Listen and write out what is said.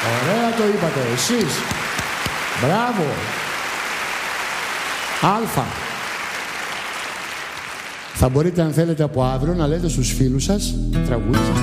Ωραία το είπατε εσείς. Μπράβο. Αλφα. Θα μπορείτε αν θέλετε από αύριο να λέτε στους φίλους σας τραγούδια σας.